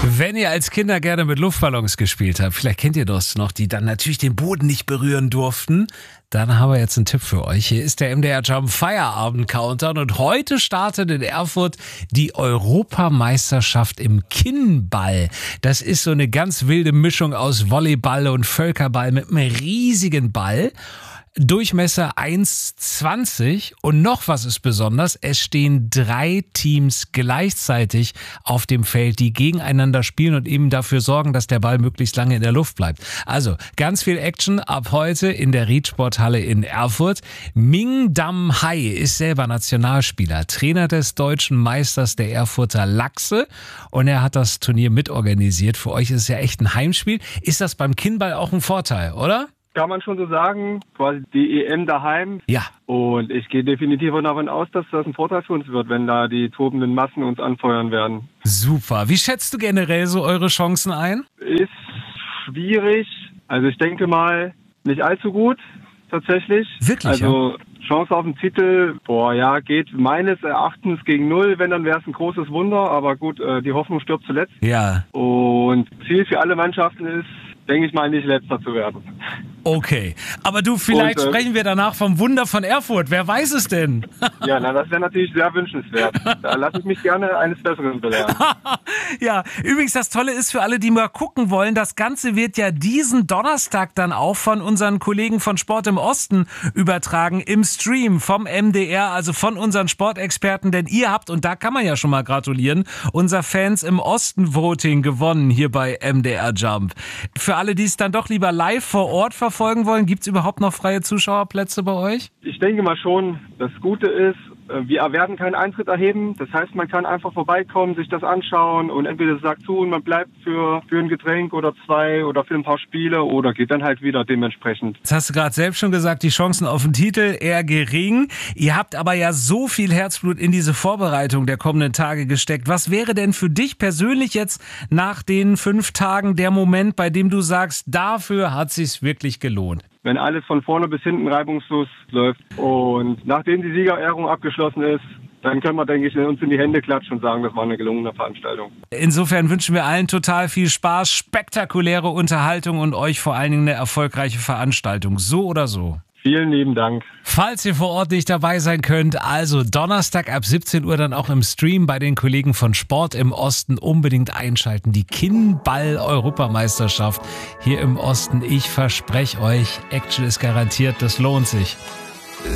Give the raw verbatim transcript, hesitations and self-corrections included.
Wenn ihr als Kinder gerne mit Luftballons gespielt habt, vielleicht kennt ihr das noch, die dann natürlich den Boden nicht berühren durften, dann haben wir jetzt einen Tipp für euch. Hier ist der M D R Jump Feierabend Countdown und heute startet in Erfurt die Europameisterschaft im Kinnball. Das ist so eine ganz wilde Mischung aus Volleyball und Völkerball mit einem riesigen Ball. Durchmesser eins zwanzig und noch was ist besonders, es stehen drei Teams gleichzeitig auf dem Feld, die gegeneinander spielen und eben dafür sorgen, dass der Ball möglichst lange in der Luft bleibt. Also ganz viel Action ab heute in der Riedsporthalle in Erfurt. Ming Dam Hai ist selber Nationalspieler, Trainer des deutschen Meisters der Erfurter Lachse und er hat das Turnier mitorganisiert. Für euch ist es ja echt ein Heimspiel. Ist das beim Kinnball auch ein Vorteil, oder? Kann man schon so sagen, quasi die E M daheim. Ja. Und ich gehe definitiv davon aus, dass das ein Vorteil für uns wird, wenn da die tobenden Massen uns anfeuern werden. Super. Wie schätzt du generell so eure Chancen ein? Ist schwierig. Also ich denke mal, nicht allzu gut, tatsächlich. Wirklich, Also ja? Chance auf den Titel, boah, ja, geht meines Erachtens gegen null. Wenn, dann wäre es ein großes Wunder. Aber gut, die Hoffnung stirbt zuletzt. Ja. Und Ziel für alle Mannschaften ist, denke ich mal, nicht Letzter zu werden. Okay, aber du, vielleicht Und, äh, sprechen wir danach vom Wunder von Erfurt. Wer weiß es denn? Ja, na, das wäre natürlich sehr wünschenswert. Da lasse ich mich gerne eines Besseren belehren. Ja, übrigens, das Tolle ist für alle, die mal gucken wollen, das Ganze wird ja diesen Donnerstag dann auch von unseren Kollegen von Sport im Osten übertragen, im Stream vom M D R, also von unseren Sportexperten, denn ihr habt, und da kann man ja schon mal gratulieren, unser Fans im Osten Voting gewonnen hier bei M D R Jump. Für alle, die es dann doch lieber live vor Ort verfolgen wollen, gibt es überhaupt noch freie Zuschauerplätze bei euch? Ich denke mal schon, das Gute ist, wir werden keinen Eintritt erheben. Das heißt, man kann einfach vorbeikommen, sich das anschauen und entweder sagt zu und man bleibt für, für ein Getränk oder zwei oder für ein paar Spiele oder geht dann halt wieder dementsprechend. Das hast du gerade selbst schon gesagt, die Chancen auf den Titel eher gering. Ihr habt aber ja so viel Herzblut in diese Vorbereitung der kommenden Tage gesteckt. Was wäre denn für dich persönlich jetzt nach den fünf Tagen der Moment, bei dem du sagst, dafür hat es sich wirklich gelohnt? Wenn alles von vorne bis hinten reibungslos läuft. Und nachdem die Siegerehrung abgeschlossen ist, dann können wir, denke ich, uns in die Hände klatschen und sagen, das war eine gelungene Veranstaltung. Insofern wünschen wir allen total viel Spaß, spektakuläre Unterhaltung und euch vor allen Dingen eine erfolgreiche Veranstaltung. So oder so. Vielen lieben Dank. Falls ihr vor Ort nicht dabei sein könnt, also Donnerstag ab siebzehn Uhr dann auch im Stream bei den Kollegen von Sport im Osten unbedingt einschalten. Die Kinnball-Europameisterschaft hier im Osten. Ich verspreche euch, Action ist garantiert, das lohnt sich.